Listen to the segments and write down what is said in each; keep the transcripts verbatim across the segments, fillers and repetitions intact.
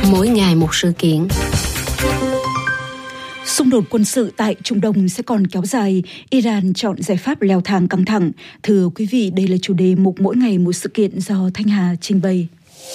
Mỗi ngày một sự kiện. Xung đột quân sự tại Trung Đông sẽ còn kéo dài, Iran chọn giải pháp leo thang căng thẳng. Thưa quý vị, đây là chủ đề mục Mỗi ngày một sự kiện do Thanh Hà trình bày.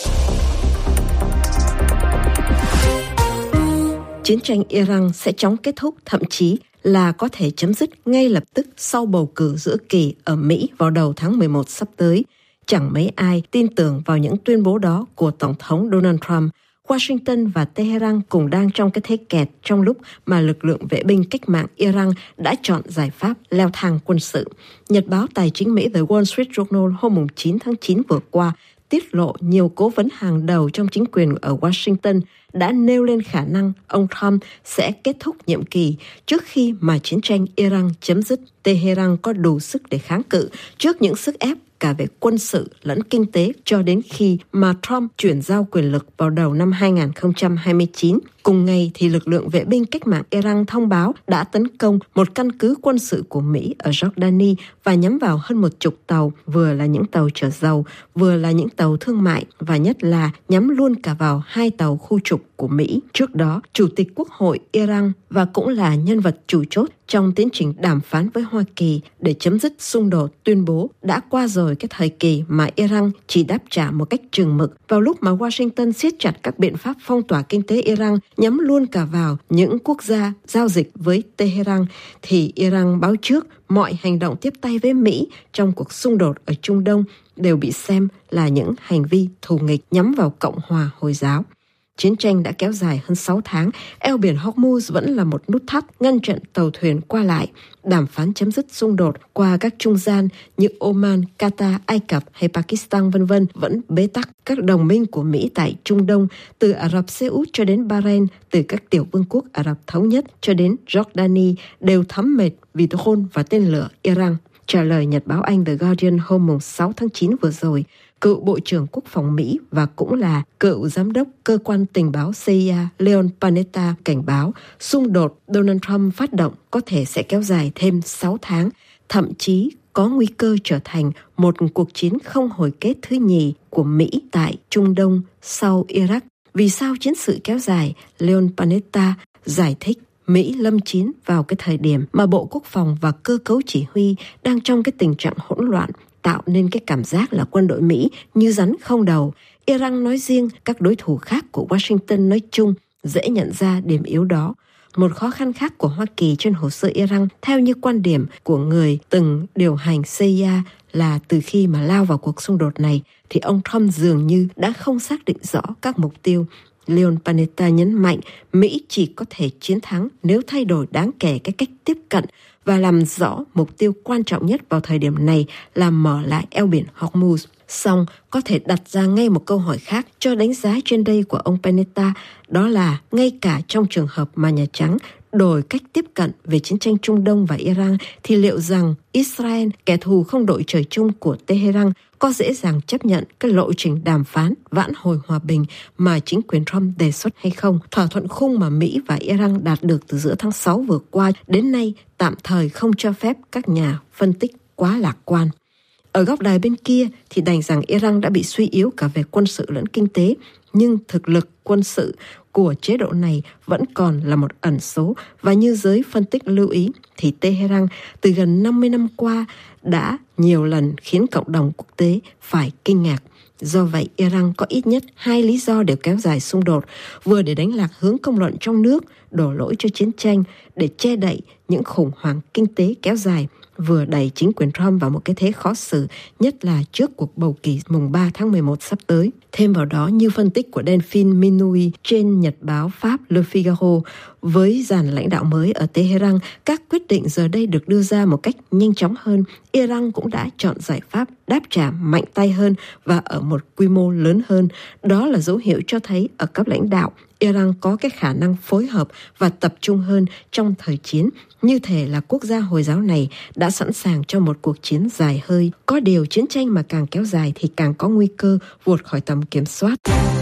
Chiến tranh Iran sẽ chóng kết thúc, thậm chí là có thể chấm dứt ngay lập tức sau bầu cử giữa kỳ ở Mỹ vào đầu tháng mười một sắp tới. Chẳng mấy ai tin tưởng vào những tuyên bố đó của Tổng thống Donald Trump. Washington và Tehran cùng đang trong cái thế kẹt trong lúc mà lực lượng vệ binh cách mạng Iran đã chọn giải pháp leo thang quân sự. Nhật báo tài chính Mỹ The Wall Street Journal hôm chín tháng chín vừa qua tiết lộ nhiều cố vấn hàng đầu trong chính quyền ở Washington đã nêu lên khả năng ông Trump sẽ kết thúc nhiệm kỳ trước khi mà chiến tranh Iran chấm dứt. Tehran có đủ sức để kháng cự trước những sức ép cả về quân sự lẫn kinh tế cho đến khi mà Trump chuyển giao quyền lực vào đầu năm hai không hai chín. Cùng ngày thì lực lượng vệ binh cách mạng Iran thông báo đã tấn công một căn cứ quân sự của Mỹ ở Jordani và nhắm vào hơn một chục tàu, vừa là những tàu chở dầu, vừa là những tàu thương mại và nhất là nhắm luôn cả vào hai tàu khu trục của Mỹ. Trước đó, Chủ tịch Quốc hội Iran và cũng là nhân vật chủ chốt trong tiến trình đàm phán với Hoa Kỳ để chấm dứt xung đột tuyên bố đã qua rồi cái thời kỳ mà Iran chỉ đáp trả một cách chừng mực. Vào lúc mà Washington siết chặt các biện pháp phong tỏa kinh tế Iran nhắm luôn cả vào những quốc gia giao dịch với Tehran, thì Iran báo trước mọi hành động tiếp tay với Mỹ trong cuộc xung đột ở Trung Đông đều bị xem là những hành vi thù nghịch nhắm vào Cộng hòa Hồi giáo. Chiến tranh đã kéo dài hơn sáu tháng, eo biển Hormuz vẫn là một nút thắt ngăn chặn tàu thuyền qua lại. Đàm phán chấm dứt xung đột qua các trung gian như Oman, Qatar, Ai Cập hay Pakistan vân vân vẫn bế tắc. Các đồng minh của Mỹ tại Trung Đông, từ Ả Rập Xê Út cho đến Bahrain, từ các tiểu vương quốc Ả Rập Thống Nhất cho đến Jordani đều thấm mệt vì drone và tên lửa Iran. Trả lời Nhật báo Anh The Guardian hôm sáu tháng chín vừa rồi, cựu Bộ trưởng Quốc phòng Mỹ và cũng là cựu giám đốc cơ quan tình báo xê i a Leon Panetta cảnh báo xung đột Donald Trump phát động có thể sẽ kéo dài thêm sáu tháng, thậm chí có nguy cơ trở thành một cuộc chiến không hồi kết thứ nhì của Mỹ tại Trung Đông sau Iraq. Vì sao chiến sự kéo dài? Leon Panetta giải thích Mỹ lâm chiến vào cái thời điểm mà Bộ Quốc phòng và cơ cấu chỉ huy đang trong cái tình trạng hỗn loạn, tạo nên cái cảm giác là quân đội Mỹ như rắn không đầu. Iran nói riêng, các đối thủ khác của Washington nói chung dễ nhận ra điểm yếu đó. Một khó khăn khác của Hoa Kỳ trên hồ sơ Iran, theo như quan điểm của người từng điều hành xê i a, là từ khi mà lao vào cuộc xung đột này thì ông Trump dường như đã không xác định rõ các mục tiêu. Leon Panetta nhấn mạnh Mỹ chỉ có thể chiến thắng nếu thay đổi đáng kể cái cách tiếp cận và làm rõ mục tiêu quan trọng nhất vào thời điểm này là mở lại eo biển Hormuz. Song có thể đặt ra ngay một câu hỏi khác cho đánh giá trên đây của ông Panetta, đó là ngay cả trong trường hợp mà Nhà Trắng đổi cách tiếp cận về chiến tranh Trung Đông và Iran, thì liệu rằng Israel, kẻ thù không đội trời chung của Tehran, có dễ dàng chấp nhận cái lộ trình đàm phán vãn hồi hòa bình mà chính quyền Trump đề xuất hay không? Thỏa thuận khung mà Mỹ và Iran đạt được từ giữa tháng sáu vừa qua đến nay tạm thời không cho phép các nhà phân tích quá lạc quan. Ở góc đài bên kia thì đành rằng Iran đã bị suy yếu cả về quân sự lẫn kinh tế, nhưng thực lực quân sự của chế độ này vẫn còn là một ẩn số, và như giới phân tích lưu ý thì Tehran từ gần năm mươi năm qua đã nhiều lần khiến cộng đồng quốc tế phải kinh ngạc. Do vậy, Iran có ít nhất hai lý do để kéo dài xung đột, vừa để đánh lạc hướng công luận trong nước, đổ lỗi cho chiến tranh, để che đậy những khủng hoảng kinh tế kéo dài, vừa đẩy chính quyền Trump vào một cái thế khó xử, nhất là trước cuộc bầu cử mùng ba tháng mười một sắp tới. Thêm vào đó, như phân tích của Delphine Minouy trên nhật báo Pháp Le Figaro, với dàn lãnh đạo mới ở Tehran, các quyết định giờ đây được đưa ra một cách nhanh chóng hơn. Iran cũng đã chọn giải pháp đáp trả mạnh tay hơn và ở một quy mô lớn hơn. Đó là dấu hiệu cho thấy ở cấp lãnh đạo, Iran có cái khả năng phối hợp và tập trung hơn trong thời chiến. Như thể là quốc gia Hồi giáo này đã sẵn sàng cho một cuộc chiến dài hơi. Có điều chiến tranh mà càng kéo dài thì càng có nguy cơ vụt khỏi tầm kiểm soát.